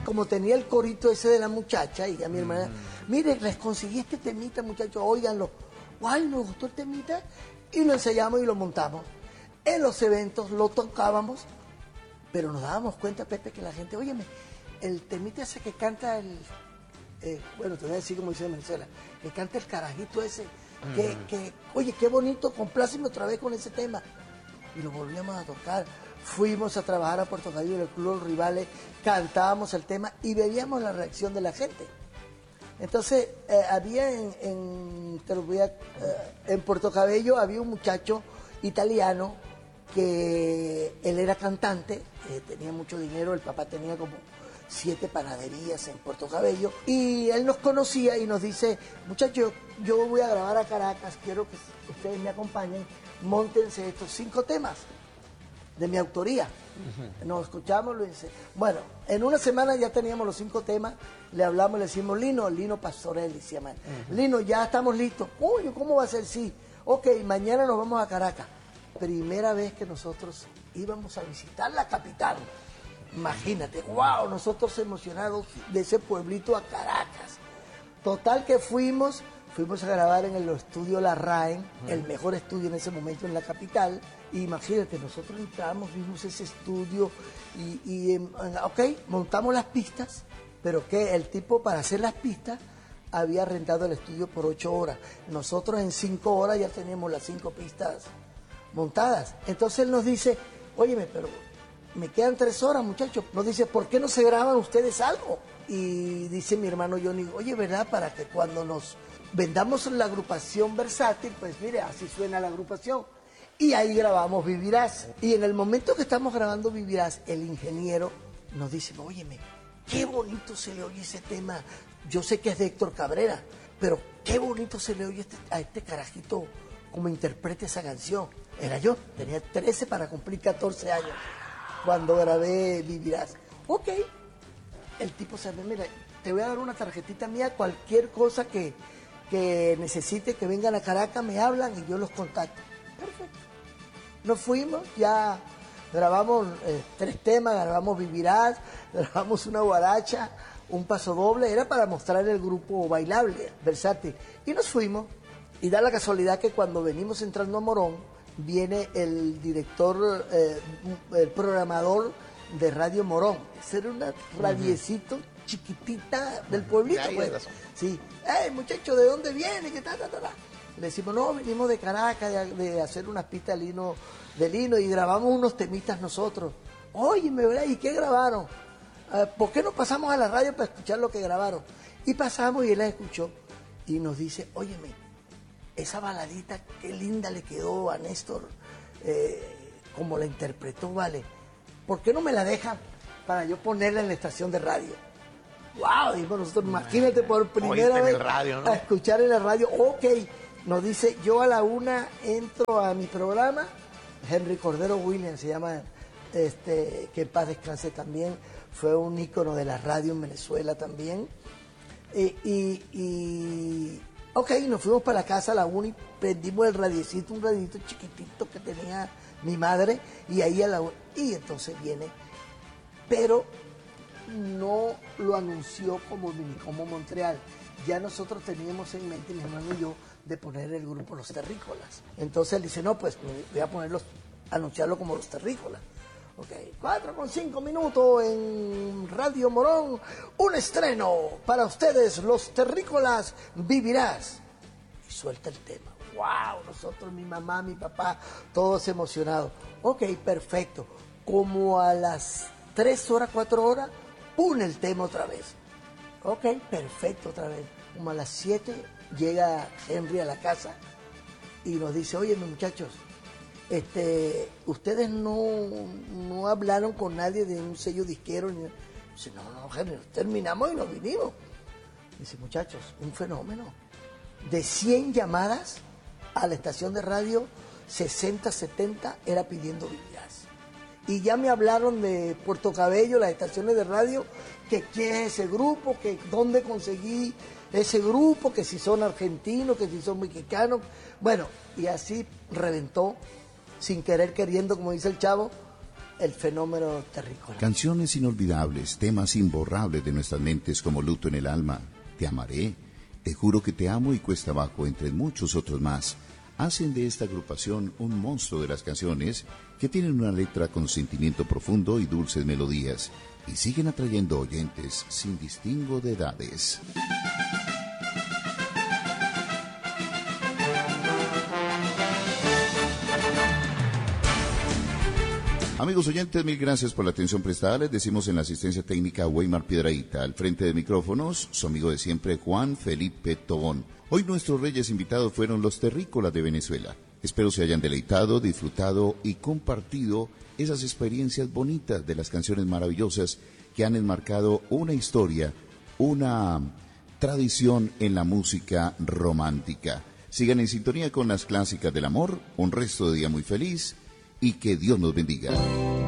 como tenía el corito ese de la muchacha, y a mi hermana, mire, les conseguí este temita, muchachos, óiganlo. Guay, nos gustó el temita, y lo ensayamos y lo montamos. En los eventos lo tocábamos, pero nos dábamos cuenta, Pepe, que la gente, óyeme, el temita ese que canta bueno, te voy a decir como dice Venezuela, que canta el carajito ese, oye, qué bonito, compláceme otra vez con ese tema. Y lo volvíamos a tocar. Fuimos a trabajar a Puerto Cabello en el Club Los Rivales, cantábamos el tema y veíamos la reacción de la gente. Entonces, había en Puerto Cabello, había un muchacho italiano que él era cantante, tenía mucho dinero, el papá tenía como 7 panaderías en Puerto Cabello, y él nos conocía y nos dice, muchachos, yo voy a grabar a Caracas, quiero que ustedes me acompañen, móntense estos 5 temas de mi autoría. Nos escuchamos, lo hice. Bueno, en una semana ya teníamos los 5 temas, le hablamos, le decimos, Lino Pastorelli se llama. Lino, ya estamos listos. Uy, ¿cómo va a ser? Sí. Ok, mañana nos vamos a Caracas. Primera vez que nosotros íbamos a visitar la capital. Imagínate, wow, nosotros emocionados de ese pueblito a Caracas. Total que fuimos a grabar en el estudio La Raen, el mejor estudio en ese momento en la capital. Y imagínate, nosotros entramos, vimos ese estudio ok, montamos las pistas, pero que el tipo para hacer las pistas había rentado el estudio por 8 horas. Nosotros en 5 horas ya teníamos las 5 pistas montadas. Entonces él nos dice, óyeme, pero me quedan 3 horas, muchachos. Nos dice, ¿por qué no se graban ustedes algo? Y dice mi hermano Johnny, oye, ¿verdad? Para que cuando nos vendamos la agrupación Versátil, pues mire, así suena la agrupación. Y ahí grabamos Vivirás. Y en el momento que estamos grabando Vivirás, el ingeniero nos dice, óyeme, qué bonito se le oye ese tema. Yo sé que es de Héctor Cabrera, pero qué bonito se le oye a este carajito como interprete esa canción. Era yo, tenía 13 para cumplir 14 años cuando grabé Vivirás. Ok, el tipo se me, mira, te voy a dar una tarjetita mía, cualquier cosa que necesite que vengan a Caracas, me hablan y yo los contacto. Perfecto. Nos fuimos, ya grabamos 3 temas, grabamos Vivirás, grabamos una guaracha, un paso doble, era para mostrar el grupo bailable, Versátil. Y nos fuimos, y da la casualidad que cuando venimos entrando a Morón, viene el director, el programador de Radio Morón. Ese era una radiecito chiquitita del pueblito. Pues. Sí. ¡Hey, muchacho, ¿de dónde viene? ¿Qué tal? Le decimos, no, venimos de Caracas, de hacer unas pistas de Lino y grabamos unos temitas nosotros. Óyeme, ¿verdad? ¿Y qué grabaron? ¿Por qué no pasamos a la radio para escuchar lo que grabaron? Y pasamos y él la escuchó y nos dice, óyeme, esa baladita, qué linda le quedó a Néstor, como la interpretó, vale. ¿Por qué no me la dejan para yo ponerla en la estación de radio? ¡Wow! Dijimos nosotros, imagínate por primera vez radio, ¿no? A escuchar en la radio. Ok, nos dice, yo a la 1 entro a mi programa, Henry Cordero Williams se llama, que en paz descanse también, fue un ícono de la radio en Venezuela también. Ok, nos fuimos para la casa a la 1 y prendimos el radiecito, un radiecito chiquitito que tenía mi madre, y ahí a la 1, y entonces viene, pero no lo anunció como Montreal. Ya nosotros teníamos en mente, mi hermano y yo, de poner el grupo Los Terrícolas. Entonces él dice, no, pues voy a anunciarlo como Los Terrícolas. Ok, 4:05 minutos en Radio Morón, un estreno para ustedes, Los Terrícolas, Vivirás. Y suelta el tema. ¡Wow! Nosotros, mi mamá, mi papá, todos emocionados. Ok, perfecto. Como a las 3 horas, 4 horas, ¡pum! El tema otra vez. Ok, perfecto, otra vez. Como a las 7 llega Henry a la casa y nos dice, oye, muchachos, ustedes no hablaron con nadie de un sello disquero. Dice, no, Henry, terminamos y nos vinimos. Dice, muchachos, un fenómeno. De 100 llamadas a la estación de radio, 60, 70 era pidiendo Vivirás. Y ya me hablaron de Puerto Cabello, las estaciones de radio, que quién es ese grupo, que dónde conseguí ese grupo, que si son argentinos, que si son mexicanos. Bueno, y así reventó, sin querer queriendo, como dice el chavo, el fenómeno terrícola. Canciones inolvidables, temas imborrables de nuestras mentes como Luto en el alma, Te amaré, Te juro que te amo y Cuesta abajo, entre muchos otros más, hacen de esta agrupación un monstruo de las canciones que tienen una letra con sentimiento profundo y dulces melodías y siguen atrayendo oyentes sin distingo de edades. Amigos oyentes, mil gracias por la atención prestada. Les decimos en la asistencia técnica a Weimar Piedrahita. Al frente de micrófonos, su amigo de siempre, Juan Felipe Tobón. Hoy nuestros reyes invitados fueron los terrícolas de Venezuela. Espero se hayan deleitado, disfrutado y compartido esas experiencias bonitas de las canciones maravillosas que han enmarcado una historia, una tradición en la música romántica. Sigan en sintonía con las clásicas del amor, un resto de día muy feliz y que Dios nos bendiga.